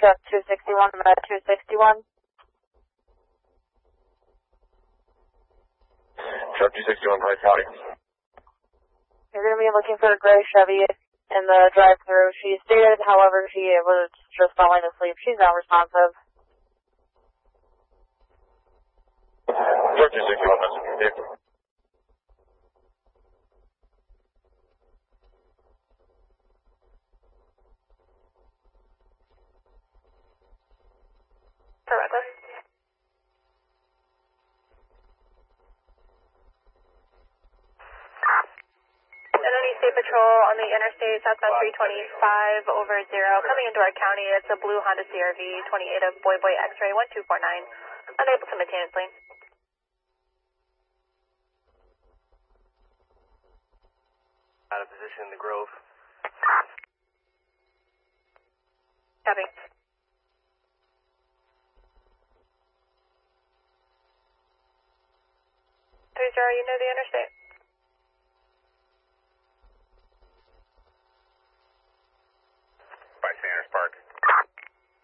Truck 261, Med 261. Truck 261, Price County. You're going to be looking for a gray Chevy in the drive-thru. She stated, however, she was just falling asleep. She's not responsive. Truck 261, message. Reckless. State Patrol on the interstate, southbound 325 over 0, coming into our county. It's a blue Honda CRV, 28 of Boy X-ray 1249, unable to maintain its lane. Out of position in the Grove. Copy. 30, you know the interstate.